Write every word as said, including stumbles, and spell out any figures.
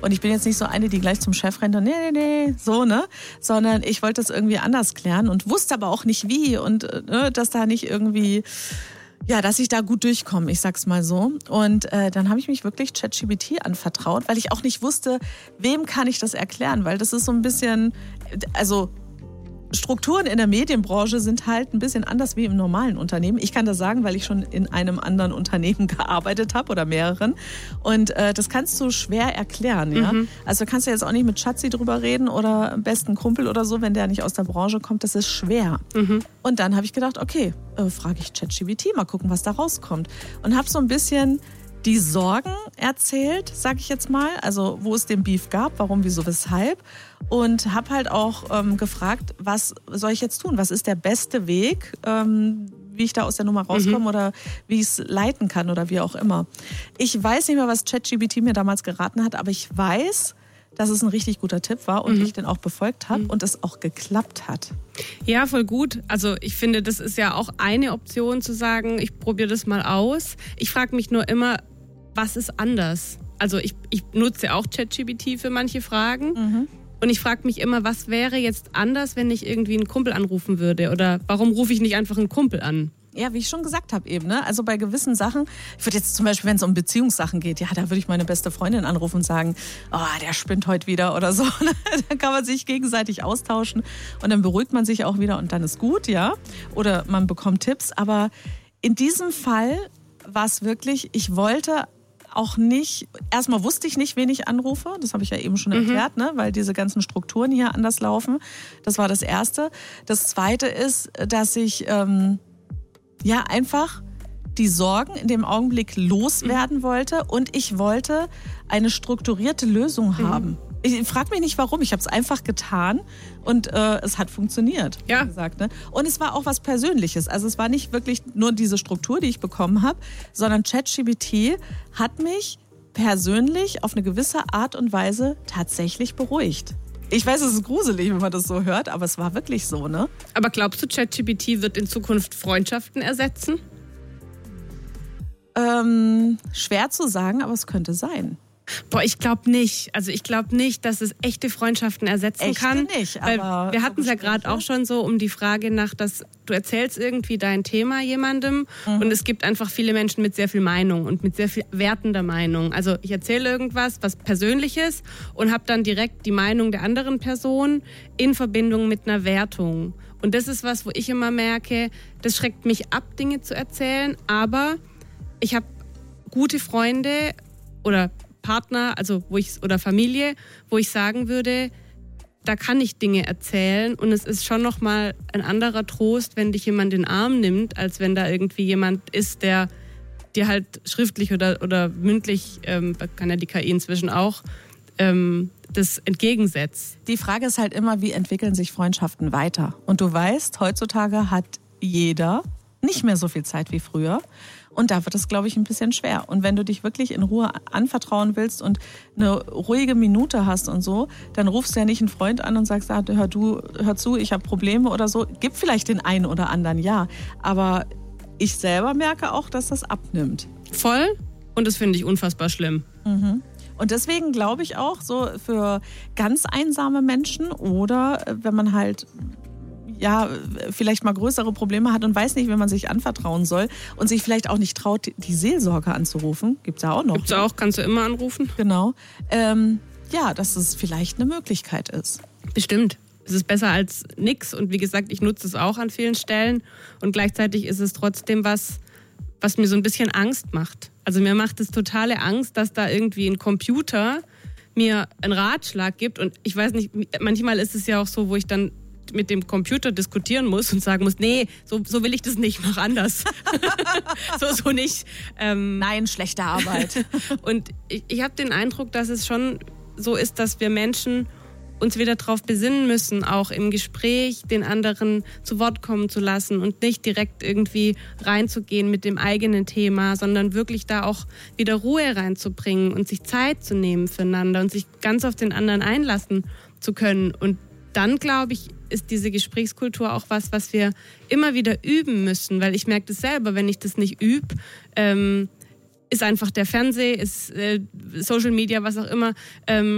Und ich bin jetzt nicht so eine, die gleich zum Chef rennt und nee, nee, nee, so, ne? Sondern ich wollte das irgendwie anders klären und wusste aber auch nicht wie und ne, dass da nicht irgendwie, ja, dass ich da gut durchkomme, ich sag's mal so. Und äh, dann habe ich mich wirklich ChatGPT anvertraut, weil ich auch nicht wusste, wem kann ich das erklären, weil das ist so ein bisschen, also Strukturen in der Medienbranche sind halt ein bisschen anders wie im normalen Unternehmen. Ich kann das sagen, weil ich schon in einem anderen Unternehmen gearbeitet habe oder mehreren. Und äh, das kannst du schwer erklären. Ja? Mhm. Also kannst du jetzt auch nicht mit Schatzi drüber reden oder am besten Kumpel oder so, wenn der nicht aus der Branche kommt. Das ist schwer. Mhm. Und dann habe ich gedacht, okay, äh, frage ich ChatGPT, mal gucken, was da rauskommt. Und habe so ein bisschen die Sorgen erzählt, sag ich jetzt mal, also wo es den Beef gab, warum, wieso, weshalb. Und habe halt auch ähm, gefragt, was soll ich jetzt tun? Was ist der beste Weg, ähm, wie ich da aus der Nummer rauskomme mhm. oder wie ich es leiten kann oder wie auch immer. Ich weiß nicht mehr, was ChatGPT mir damals geraten hat, aber ich weiß, dass es ein richtig guter Tipp war und mhm. ich den auch befolgt habe mhm. und es auch geklappt hat. Ja, voll gut. Also ich finde, das ist ja auch eine Option zu sagen, ich probiere das mal aus. Ich frage mich nur immer, was ist anders? Also ich, ich nutze auch ChatGPT für manche Fragen mhm. und ich frage mich immer, was wäre jetzt anders, wenn ich irgendwie einen Kumpel anrufen würde? Oder warum rufe ich nicht einfach einen Kumpel an? Ja, wie ich schon gesagt habe eben, ne? Also bei gewissen Sachen, ich würde jetzt zum Beispiel, wenn es um Beziehungssachen geht, ja, da würde ich meine beste Freundin anrufen und sagen, oh, der spinnt heute wieder oder so. Dann kann man sich gegenseitig austauschen und dann beruhigt man sich auch wieder und dann ist gut, ja. Oder man bekommt Tipps, aber in diesem Fall war es wirklich, ich wollte auch nicht, erstmal wusste ich nicht, wen ich anrufe, das habe ich ja eben schon mhm. erklärt, ne? Weil diese ganzen Strukturen hier anders laufen. Das war das Erste. Das Zweite ist, dass ich ähm, ja einfach die Sorgen in dem Augenblick loswerden mhm. wollte und ich wollte eine strukturierte Lösung haben. Mhm. Ich frage mich nicht, warum. Ich habe es einfach getan und äh, es hat funktioniert. Ja. Wie gesagt, ne? Und es war auch was Persönliches. Also es war nicht wirklich nur diese Struktur, die ich bekommen habe, sondern ChatGPT hat mich persönlich auf eine gewisse Art und Weise tatsächlich beruhigt. Ich weiß, es ist gruselig, wenn man das so hört, aber es war wirklich so, ne? Aber glaubst du, ChatGPT wird in Zukunft Freundschaften ersetzen? Ähm, schwer zu sagen, aber es könnte sein. Boah, ich glaube nicht. Also ich glaube nicht, dass es echte Freundschaften ersetzen echte kann. nicht, weil aber wir hatten es ja gerade auch schon so um die Frage nach, dass du erzählst irgendwie dein Thema jemandem mhm. und es gibt einfach viele Menschen mit sehr viel Meinung und mit sehr viel wertender Meinung. Also ich erzähle irgendwas, was Persönliches und habe dann direkt die Meinung der anderen Person in Verbindung mit einer Wertung. Und das ist was, wo ich immer merke, das schreckt mich ab, Dinge zu erzählen, aber ich habe gute Freunde oder Partner, also wo ich oder Familie, wo ich sagen würde, da kann ich Dinge erzählen und es ist schon nochmal ein anderer Trost, wenn dich jemand in den Arm nimmt, als wenn da irgendwie jemand ist, der dir halt schriftlich oder, oder mündlich, ähm, kann ja die K I inzwischen auch, ähm, das entgegensetzt. Die Frage ist halt immer, wie entwickeln sich Freundschaften weiter? Und du weißt, heutzutage hat jeder nicht mehr so viel Zeit wie früher. Und da wird es, glaube ich, ein bisschen schwer. Und wenn du dich wirklich in Ruhe anvertrauen willst und eine ruhige Minute hast und so, dann rufst du ja nicht einen Freund an und sagst, ah, hör du, hör zu, ich habe Probleme oder so. Gibt vielleicht den einen oder anderen, ja. Aber ich selber merke auch, dass das abnimmt. Voll. Und das finde ich unfassbar schlimm. Mhm. Und deswegen glaube ich auch, so für ganz einsame Menschen oder wenn man halt ja, vielleicht mal größere Probleme hat und weiß nicht, wenn man sich anvertrauen soll und sich vielleicht auch nicht traut, die Seelsorge anzurufen. Gibt's ja auch noch. Gibt's auch, kannst du immer anrufen. Genau. Ähm, ja, dass es vielleicht eine Möglichkeit ist. Bestimmt. Es ist besser als nix und wie gesagt, ich nutze es auch an vielen Stellen und gleichzeitig ist es trotzdem was, was mir so ein bisschen Angst macht. Also mir macht es totale Angst, dass da irgendwie ein Computer mir einen Ratschlag gibt und ich weiß nicht, manchmal ist es ja auch so, wo ich dann mit dem Computer diskutieren muss und sagen muss, nee, so, so will ich das nicht, mach anders. so, so nicht. Ähm, Nein, schlechte Arbeit. Und ich, ich habe den Eindruck, dass es schon so ist, dass wir Menschen uns wieder darauf besinnen müssen, auch im Gespräch den anderen zu Wort kommen zu lassen und nicht direkt irgendwie reinzugehen mit dem eigenen Thema, sondern wirklich da auch wieder Ruhe reinzubringen und sich Zeit zu nehmen füreinander und sich ganz auf den anderen einlassen zu können. Und dann, glaube ich, ist diese Gesprächskultur auch was, was wir immer wieder üben müssen, weil ich merke das selber, wenn ich das nicht übe, ähm, ist einfach der Fernseher, ist äh, Social Media, was auch immer, ähm,